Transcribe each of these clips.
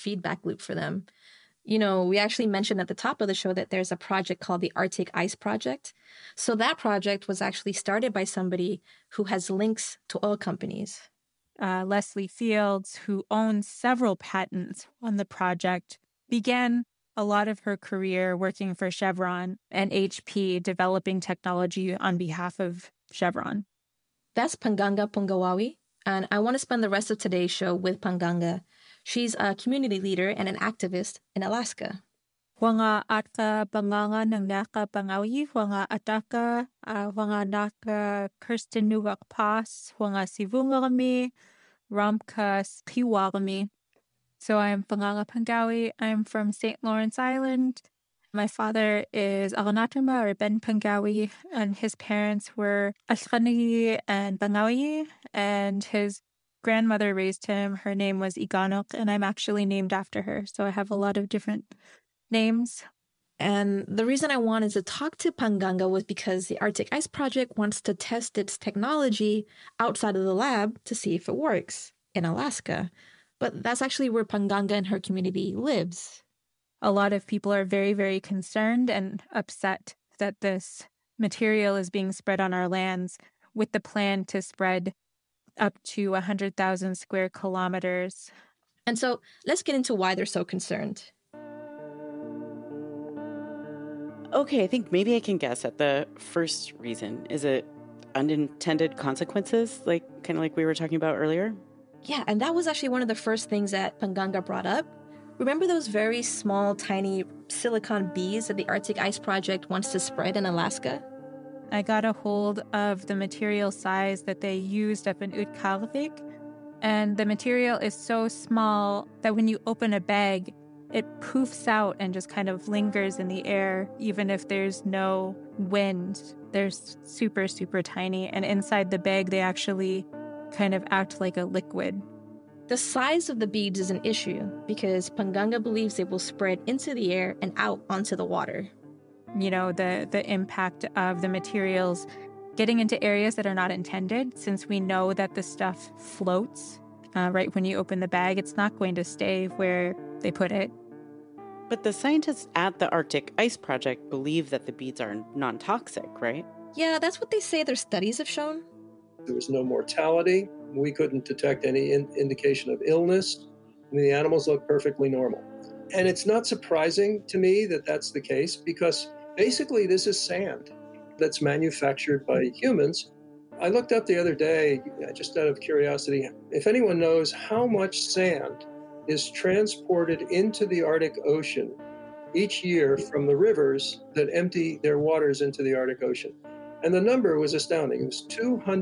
feedback loop for them. We actually mentioned at the top of the show that there's a project called the Arctic Ice Project. So that project was actually started by somebody who has links to oil companies. Leslie Fields, who owns several patents on the project, began a lot of her career working for Chevron and HP, developing technology on behalf of Chevron. That's Panganga Pungawawi, and I want to spend the rest of today's show with Panganga. She's a community leader and an activist in Alaska. Wanga atka banganga ng naka bangawi, wanga ataka, wanga naka kirstenuwak pas, wanga sivunga kami, ramka skiwa kami. So I'm Panganga Pangawi. I'm from St. Lawrence Island. My father is Aganatama or Ben Pangawi, and his parents were Ashkanagi and Bangawi, and his grandmother raised him. Her name was Iganok, and I'm actually named after her. So I have a lot of different names. And the reason I wanted to talk to Panganga was because the Arctic Ice Project wants to test its technology outside of the lab to see if it works in Alaska. But that's actually where Panganga and her community lives. A lot of people are very, very concerned and upset that this material is being spread on our lands with the plan to spread up to 100,000 square kilometers. And so let's get into why they're so concerned. Okay, I think maybe I can guess at the first reason. Is it unintended consequences, kind of like we were talking about earlier? Yeah, and that was actually one of the first things that Panganga brought up. Remember those very small, tiny silicon beads that the Arctic Ice Project wants to spread in Alaska? I got a hold of the material size that they used up in Utkalvik, and the material is so small that when you open a bag, it poofs out and just kind of lingers in the air, even if there's no wind. They're super, super tiny, and inside the bag, they actually kind of act like a liquid. The size of the beads is an issue because Panganga believes they will spread into the air and out onto the water. The impact of the materials getting into areas that are not intended, since we know that the stuff floats right when you open the bag. It's not going to stay where they put it. But the scientists at the Arctic Ice Project believe that the beads are non-toxic, right? Yeah, that's what they say their studies have shown. There was no mortality. We couldn't detect any indication of illness. The animals look perfectly normal. And it's not surprising to me that that's the case because basically this is sand that's manufactured by humans. I looked up the other day, just out of curiosity, if anyone knows how much sand is transported into the Arctic Ocean each year from the rivers that empty their waters into the Arctic Ocean. And the number was astounding. It was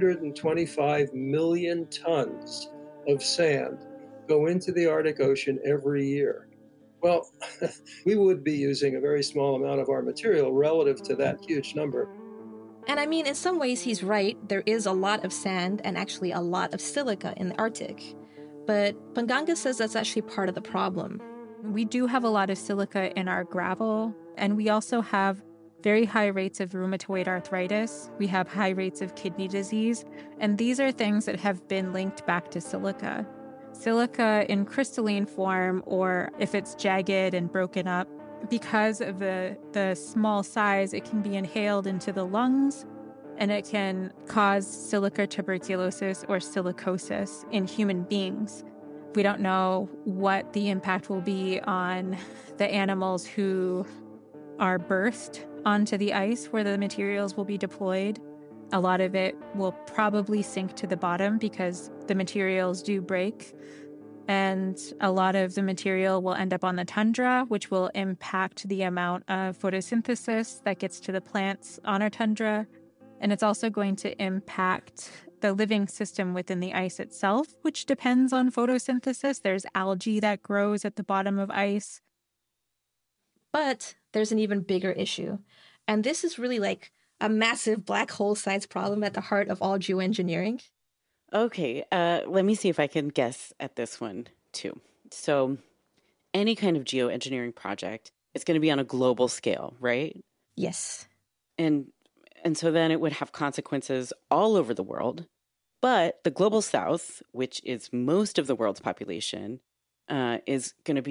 225 million tons of sand go into the Arctic Ocean every year. Well, we would be using a very small amount of our material relative to that huge number. And I mean, in some ways, he's right. There is a lot of sand and actually a lot of silica in the Arctic. But Panganga says that's actually part of the problem. We do have a lot of silica in our gravel, and we also have very high rates of rheumatoid arthritis. We have high rates of kidney disease, and these are things that have been linked back to silica. Silica in crystalline form, or if it's jagged and broken up, because of the small size, it can be inhaled into the lungs, and it can cause silica tuberculosis or silicosis in human beings. We don't know what the impact will be on the animals who are birthed onto the ice where the materials will be deployed. A lot of it will probably sink to the bottom because the materials do break. And a lot of the material will end up on the tundra, which will impact the amount of photosynthesis that gets to the plants on our tundra. And it's also going to impact the living system within the ice itself, which depends on photosynthesis. There's algae that grows at the bottom of ice. But there's an even bigger issue. And this is really like a massive black hole-sized problem at the heart of all geoengineering. Okay, let me see if I can guess at this one, too. So any kind of geoengineering project is going to be on a global scale, right? Yes. And so then it would have consequences all over the world. But the global south, which is most of the world's population, is going to be